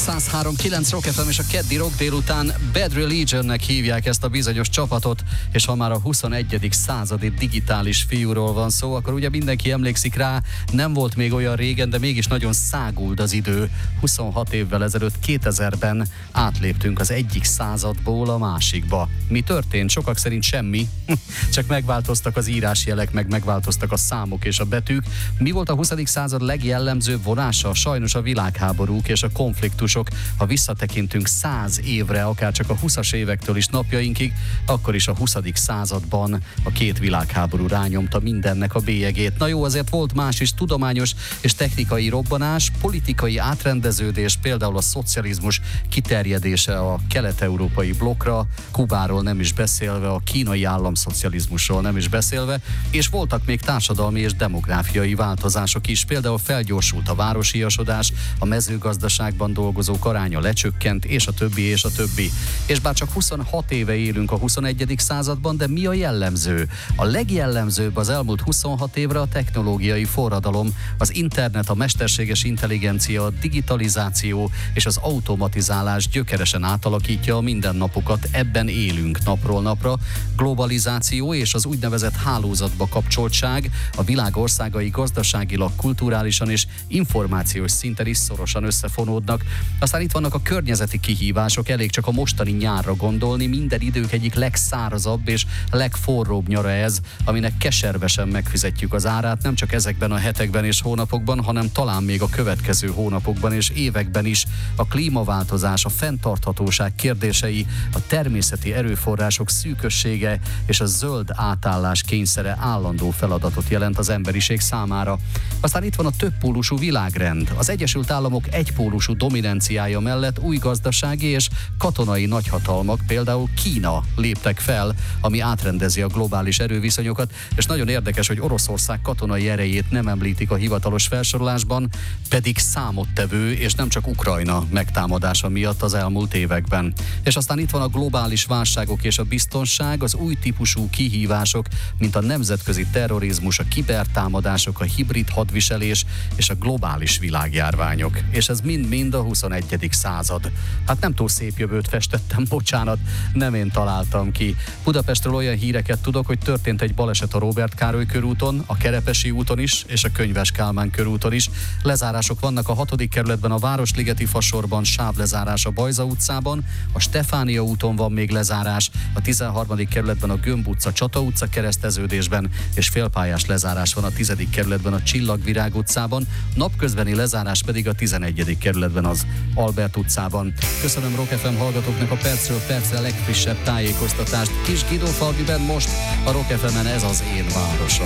103.9 Rock FM és a keddi rock délután Bad Religionnek hívják ezt a bizonyos csapatot, és ha már a 21. századi digitális fiúról van szó, akkor ugye mindenki emlékszik rá, nem volt még olyan régen, de mégis nagyon száguld az idő. 26 évvel ezelőtt, 2000-ben átléptünk az egyik századból a másikba. Mi történt? Sokak szerint semmi, csak megváltoztak az írásjelek, meg megváltoztak a számok és a betűk. Mi volt a 20. század legjellemzőbb vonása? Sajnos a világháborúk és a konfliktusok. Ha visszatekintünk 100 évre, akár csak a 20-as évektől is napjainkig, akkor is a 20. században a két világháború rányomta mindennek a bélyegét. Na jó, azért volt más is, tudományos és technikai robbanás, politikai átrendeződés, például a szocializmus kiterjedése a kelet-európai blokkra, Kubáról nem is beszélve, a kínai államszocializmusról nem is beszélve, és voltak még társadalmi és demográfiai változások is, például felgyorsult a városiasodás, a mezőgazdaságban dolgozók aránya lecsökkent, és a többi, és a többi. És bár csak 26 éve élünk a 21. században, de mi a jellemző? A legjellemzőbb az elmúlt 26 évre a technológiai forradalom, az internet, a mesterséges intelligencia, a digitalizáció és az automatizálás gyökeresen átalakítja a mindennapokat, ebben élünk napról napra. Globalizáció és az úgynevezett hálózatba kapcsoltság a világ országai gazdaságilag, kulturálisan és információs szinten is szorosan összefonódnak. Aztán itt vannak a környezeti kihívások, elég csak a mostani nyárra gondolni, minden idők egyik legszárazabb és legforróbb nyara ez, aminek keservesen megfizetjük az árát, nem csak ezekben a hetekben és hónapokban, hanem talán még a következő hónapokban és években is. A klímaváltozás, a fenntarthatóság kérdései, a természeti erőforrások szűkössége és a zöld átállás kényszere állandó feladatot jelent az emberiség számára. Aztán itt van a többpólusú világrend. Az Egyesült Államok egypólusú dominanciája mellett új gazdasági és katonai nagyhatalmak, például Kína léptek fel, ami átrendezi a globális erőviszonyokat, és nagyon érdekes, hogy Oroszország katonai erejét nem említik a hivatalos felsorolásban, pedig számottevő, és nem csak Ukrajna megtámadása miatt az elmúlt években. És aztán itt van a globális válságok és a biztonság, az új típusú kihívások, mint a nemzetközi terrorizmus, a kibertámadások, a hibrid hadviselés és a globális világjárványok. És ez mind-mind a 21. század. Hát nem túl szép jövőt festettem, bocsánat, nem én találtam ki. Budapestről olyan híreket tudok, hogy történt egy baleset a Róbert Károly körúton, a Kerepesi úton is, és a Könyves Kálmán körúton is. Lezárások vannak a 6. kerületben, a Városligeti fasorban, sávlezárás a Bajza utcában, a Stefánia úton van még lezárás, a 13. kerületben a Gömb utca, Csata utca kereszteződésben, és félpályás lezárás van a 10. kerületben a Csillagvirág utcában, napközbeni lezárás pedig a 11. kerületben az Albert utcában. Köszönöm Rock FM hallgatóknak a percről percre legfrissebb tájékoztatást. Kis Guido Falviben most a Rock FM-en Ez az én városom.